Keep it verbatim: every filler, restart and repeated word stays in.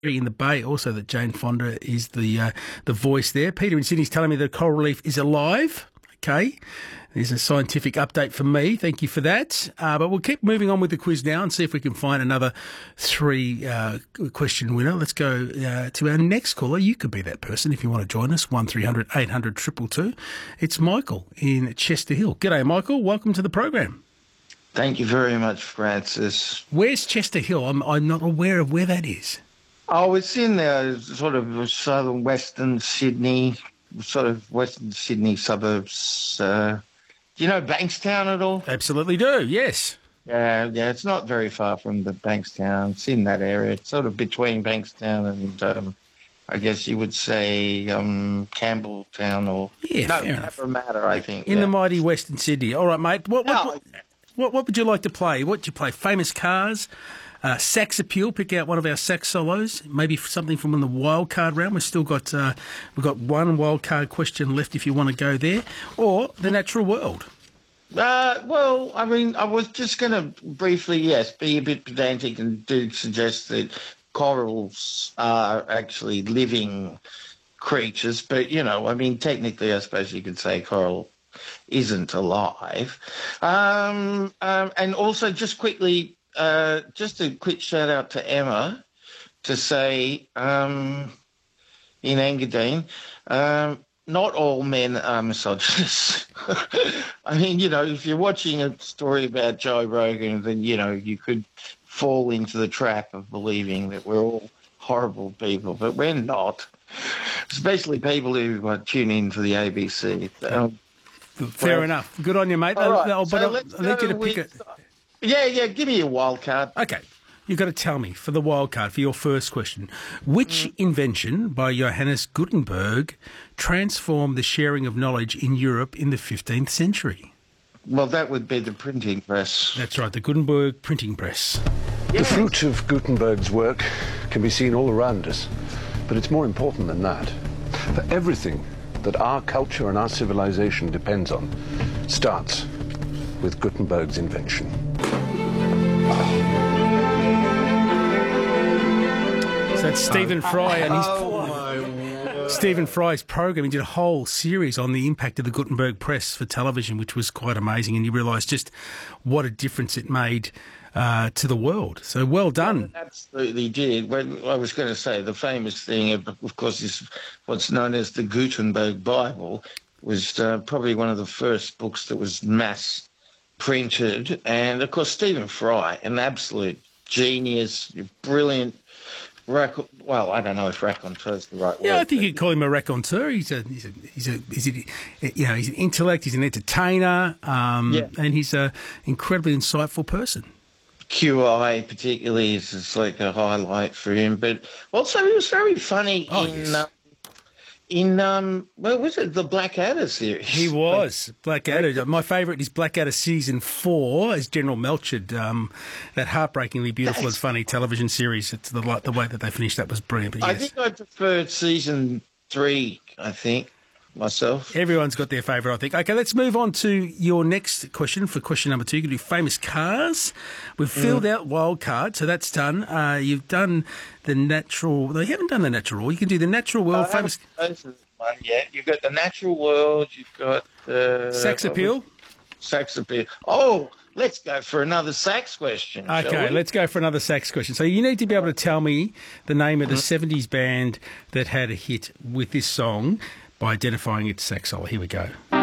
in the Bay, also that Jane Fonda is the uh, the voice there. Peter in Sydney's telling me the coral reef is alive. Okay, there's a scientific update for me. Thank you for that. Uh, but we'll keep moving on with the quiz now and see if we can find another three uh, question winner. Let's go uh, to our next caller. You could be that person if you want to join us. one three hundred eight hundred two two two. It's Michael in Chester Hill. G'day, Michael. Welcome to the program. Thank you very much, Francis. Where's Chester Hill? I'm I'm not aware of where that is. Oh, it's in the sort of southern western Sydney, sort of western Sydney suburbs. Uh, do you know Bankstown at all? Absolutely do, yes. Yeah, yeah, it's not very far from the Bankstown. It's in that area. It's sort of between Bankstown and, um, I guess you would say, um, Campbelltown or... Yeah, no, fair enough. Parramatta, I think. In yeah. the mighty western Sydney. All right, mate. What, what, No. what, what, what would you like to play? What do you play? Famous cars? Uh, sax appeal, pick out one of our sax solos, maybe something from the wild card round. We've still got uh, we've got one wild card question left if you want to go there, or the natural world. Uh, well, I mean, I was just going to briefly, yes, be a bit pedantic and do suggest that corals are actually living creatures, but, you know, I mean, technically, I suppose you could say coral isn't alive. Um, um, and also, just quickly, Uh, just a quick shout out to Emma to say um, in Engadine, um, not all men are misogynists. I mean, you know, if you're watching a story about Joe Rogan, then, you know, you could fall into the trap of believing that we're all horrible people, but we're not, especially people who uh, tune in for the A B C. Um, Fair well, enough. Good on you, mate. All right, I'll, but so I'll, let's I need you to go pick with- it. Yeah, yeah, give me a wild card. Okay. You've got to tell me, for the wild card, for your first question, which mm. invention by Johannes Gutenberg transformed the sharing of knowledge in Europe in the fifteenth century? Well, that would be the printing press. That's right, the Gutenberg printing press. The fruit of Gutenberg's work can be seen all around us, but it's more important than that. For everything that our culture and our civilization depends on starts with Gutenberg's invention. So that's Stephen Fry and his Oh, my word. Stephen Fry's program. He did a whole series on the impact of the Gutenberg press for television, which was quite amazing, and you realise just what a difference it made uh, to the world. So well done. Well, absolutely did. When I was going to say the famous thing, of course, is what's known as the Gutenberg Bible, was uh, probably one of the first books that was mass printed, and of course Stephen Fry, an absolute genius, brilliant. Rac- well, I don't know if raconteur is the right word. Yeah, I think you'd call him a raconteur. He's a, he's a, he's a, he's a, you know, he's an intellect. He's an entertainer, um, Yeah. and he's a incredibly insightful person. Q I particularly is just like a highlight for him, but also he was very funny Oh, in yes. uh, in um, what was it, the Blackadder series? He was Blackadder. My favourite is Blackadder season four as General Melchard. Um, that heartbreakingly beautiful and funny television series. It's the like the way that they finished that was brilliant. But I yes. think I preferred season three. I think myself. Everyone's got their favourite, I think. Okay, let's move on to your next question for question number two. You can do famous cars. We've filled out wild card, so that's done. Uh, you've done the natural... No, you haven't done the natural. You can do the natural world, I famous... haven't chosen one yet. You've got the natural world. You've got uh, Sax appeal? Sax appeal. Oh, let's go for another sax question. shall Okay, we? let's go for another sax question. So you need to be able to tell me the name of the seventies band that had a hit with this song by identifying its sax solo. Here we go.